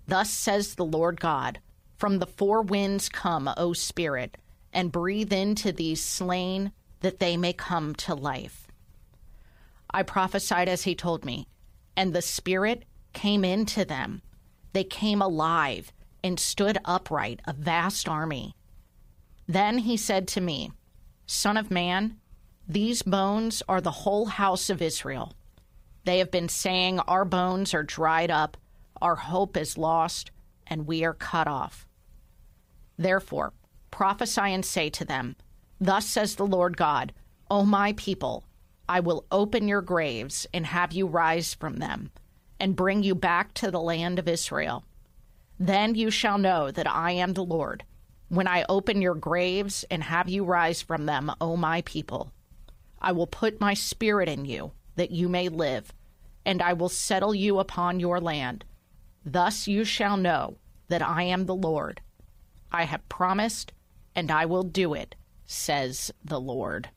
Thus says the Lord God, from the four winds come, O Spirit, and breathe into these slain, that they may come to life. I prophesied as he told me, and the Spirit came into them. They came alive and stood upright, a vast army. Then he said to me, Son of man, these bones are the whole house of Israel. They have been saying, our bones are dried up, our hope is lost, and we are cut off. Therefore, prophesy and say to them, Thus says the Lord God, O my people, I will open your graves and have you rise from them, and bring you back to the land of Israel. Then you shall know that I am the Lord, when I open your graves and have you rise from them, O my people. I will put my spirit in you, that you may live, and I will settle you upon your land. Thus you shall know that I am the Lord. I have promised, and I will do it, says the Lord.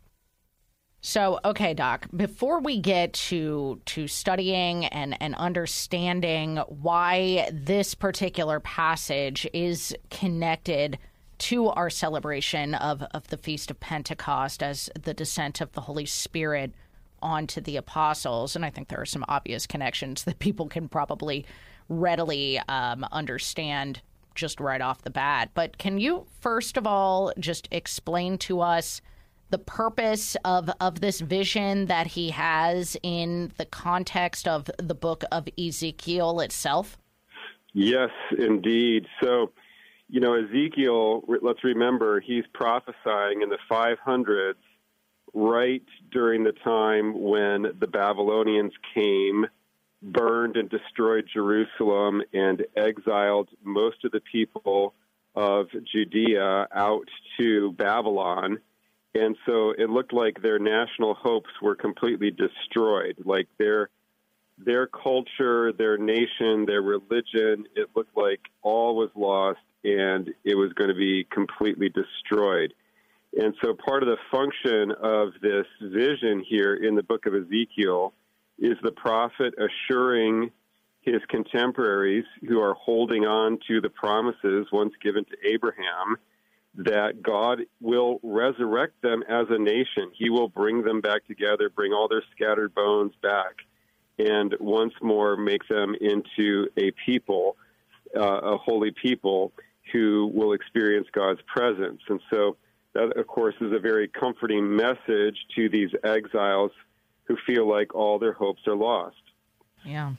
So, okay, Doc, before we get to studying and understanding why this particular passage is connected to our celebration of the Feast of Pentecost as the descent of the Holy Spirit onto the apostles, and I think there are some obvious connections that people can probably readily understand just right off the bat. But can you, first of all, just explain to us the purpose of this vision that he has in the context of the book of Ezekiel itself? Yes, indeed. So, Ezekiel, let's remember, he's prophesying in the 500s, right during the time when the Babylonians came, burned and destroyed Jerusalem, and exiled most of the people of Judea out to Babylon. And so it looked like their national hopes were completely destroyed, like their culture, their nation, their religion. It looked like all was lost and it was going to be completely destroyed. And so part of the function of this vision here in the book of Ezekiel is the prophet assuring his contemporaries who are holding on to the promises once given to Abraham that God will resurrect them as a nation. He will bring them back together, bring all their scattered bones back, and once more make them into a people, a holy people who will experience God's presence. And so that, of course, is a very comforting message to these exiles who feel like all their hopes are lost. Yeah.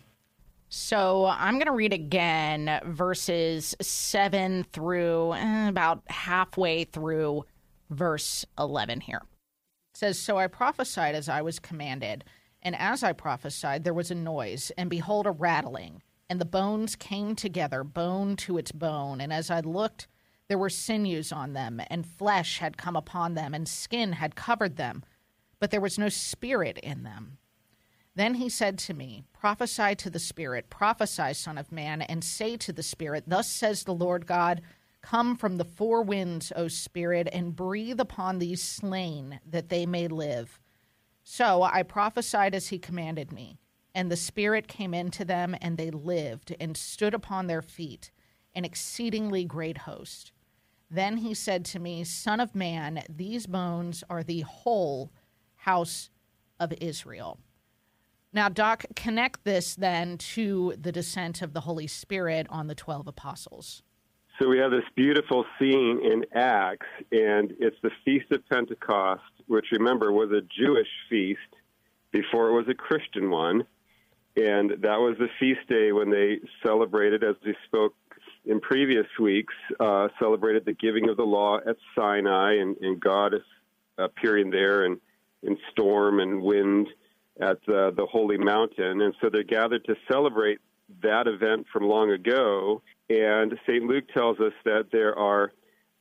So I'm going to read again verses 7 through about halfway through verse 11 here. It says, So I prophesied as I was commanded, and as I prophesied, there was a noise, and behold, a rattling, and the bones came together, bone to its bone. And as I looked, there were sinews on them, and flesh had come upon them, and skin had covered them, but there was no spirit in them. Then he said to me, Prophesy to the Spirit, prophesy, Son of man, and say to the Spirit, Thus says the Lord God, Come from the four winds, O Spirit, and breathe upon these slain, that they may live. So I prophesied as he commanded me, and the Spirit came into them, and they lived, and stood upon their feet, an exceedingly great host. Then he said to me, Son of man, these bones are the whole house of Israel. Now, Doc, connect this then to the descent of the Holy Spirit on the 12 apostles. So we have this beautiful scene in Acts, and it's the Feast of Pentecost, which, remember, was a Jewish feast before it was a Christian one. And that was the feast day when they celebrated, as we spoke in previous weeks, celebrated the giving of the law at Sinai, and God appearing there in storm and wind at the holy mountain. And so they're gathered to celebrate that event from long ago. And St. Luke tells us that there are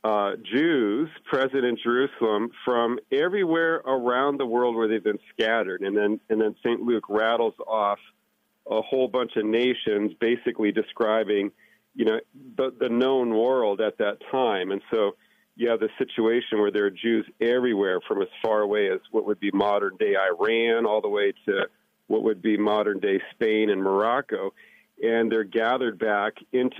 Jews present in Jerusalem from everywhere around the world where they've been scattered. And then St. Luke rattles off a whole bunch of nations, basically describing, the known world at that time. And so you have the situation where there are Jews everywhere, from as far away as what would be modern-day Iran all the way to what would be modern-day Spain and Morocco, and they're gathered back into